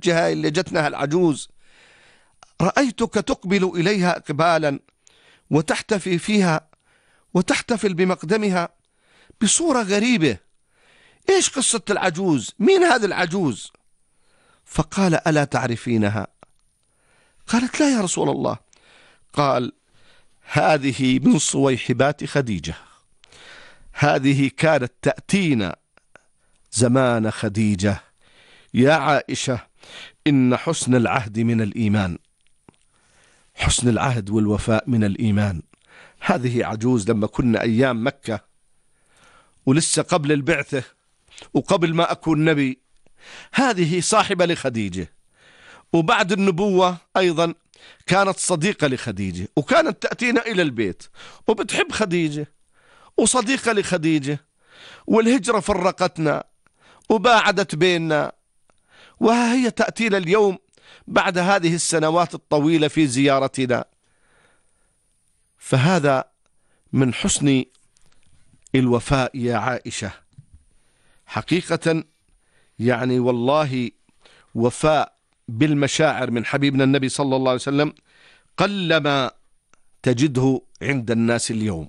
حجها اللي جتنا العجوز، رأيتك تقبل إليها إقبالا وتحتفي فيها وتحتفل بمقدمها بصورة غريبة. إيش قصة العجوز؟ مين هذه العجوز؟ فقال: ألا تعرفينها؟ قالت: لا يا رسول الله. قال: هذه من صويحبات خديجة، هذه كانت تأتينا زمان خديجة. يا عائشة، إن حسن العهد من الإيمان، حسن العهد والوفاء من الإيمان. هذه عجوز لما كنا أيام مكة ولسه قبل البعثة وقبل ما أكون نبي، هذه صاحبة لخديجة، وبعد النبوة أيضا كانت صديقة لخديجة، وكانت تأتينا إلى البيت وبتحب خديجة وصديقة لخديجة، والهجرة فرقتنا وباعدت بيننا، وها هي تأتينا اليوم بعد هذه السنوات الطويلة في زيارتنا. فهذا من حسن الوفاء يا عائشة، حقيقة يعني والله وفاء بالمشاعر من حبيبنا النبي صلى الله عليه وسلم قلما تجده عند الناس اليوم.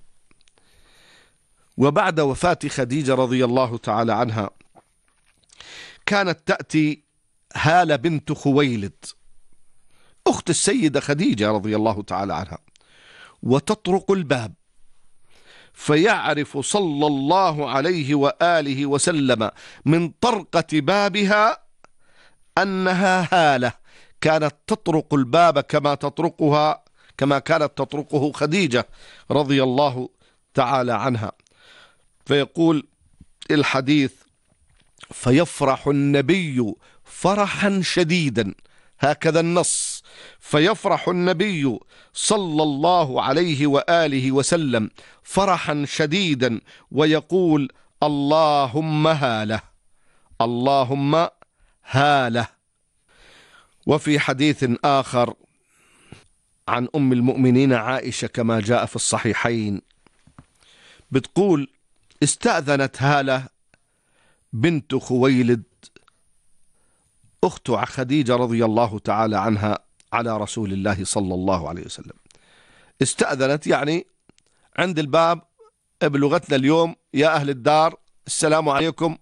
وبعد وفاة خديجة رضي الله تعالى عنها كانت تأتي هالة بنت خويلد أخت السيدة خديجة رضي الله تعالى عنها، وتطرق الباب، فيعرف صلى الله عليه وآله وسلم من طرقة بابها أنها هالة كانت تطرق الباب كما كانت تطرقه خديجة رضي الله تعالى عنها. فيقول الحديث: فيفرح النبي فرحا شديدا، هكذا النص، فيفرح النبي صلى الله عليه وآله وسلم فرحا شديدا ويقول: اللهم هاله، اللهم هاله. وفي حديث آخر عن أم المؤمنين عائشة كما جاء في الصحيحين بتقول: استأذنت هالة بنت خويلد أخت خديجة رضي الله تعالى عنها على رسول الله صلى الله عليه وسلم. استأذنت يعني عند الباب بلغتنا اليوم: يا أهل الدار السلام عليكم،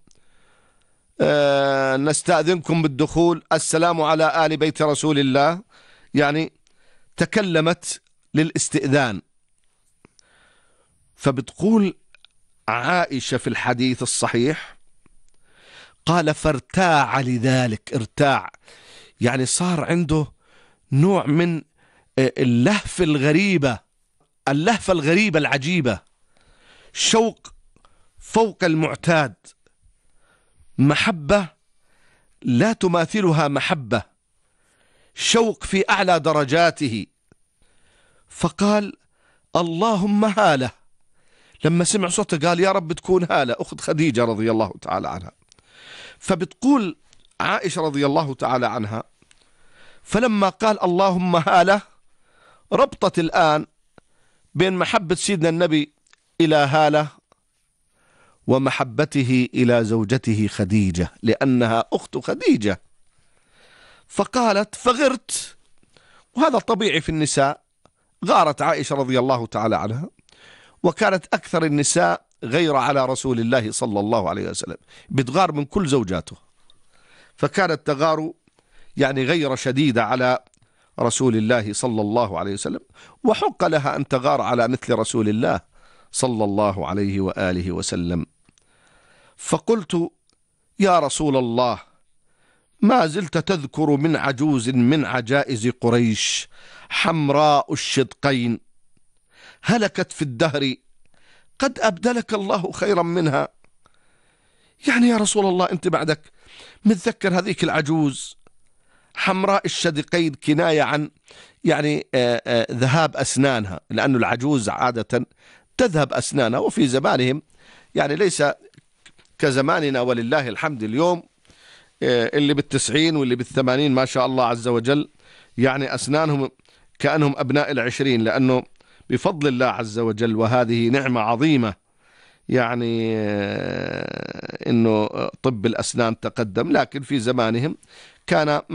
نستأذنكم بالدخول، السلام على آل بيت رسول الله. يعني تكلمت للاستئذان. فبتقول عائشة في الحديث الصحيح قال: فارتاع لذلك. ارتاع يعني صار عنده نوع من اللهفة الغريبة العجيبة، شوق فوق المعتاد، محبة لا تماثلها محبة، شوق في أعلى درجاته. فقال: اللهم هالة. لما سمع صوته قال: يا رب تكون هالة أخت خديجة رضي الله تعالى عنها. فبتقول عائشة رضي الله تعالى عنها: فلما قال اللهم هالة ربطت الآن بين محبة سيدنا النبي إلى هالة ومحبته إلى زوجته خديجة لأنها أخت خديجة. فقالت: فغرت. وهذا طبيعي في النساء، غارت عائشة رضي الله تعالى عنها، وكانت أكثر النساء غير على رسول الله صلى الله عليه وسلم، بتغار من كل زوجاته، فكانت تغار يعني غير شديدة على رسول الله صلى الله عليه وسلم، وحق لها أن تغار على مثل رسول الله صلى الله عليه وآله وسلم. فقلت: يا رسول الله، ما زلت تذكر من عجوز من عجائز قريش حمراء الشدقين هلكت في الدهر قد أبدلك الله خيرا منها. يعني يا رسول الله أنت بعدك متذكر هذيك العجوز حمراء الشدقين، كناية عن يعني ذهاب أسنانها، لأن العجوز عادة تذهب أسنانها، وفي زمانهم يعني ليس كزماننا ولله الحمد اليوم، اللي بالتسعين واللي بالثمانين ما شاء الله عز وجل يعني أسنانهم كأنهم أبناء العشرين، لأنه بفضل الله عز وجل، وهذه نعمة عظيمة يعني إنه طب الأسنان تقدم، لكن في زمانهم كان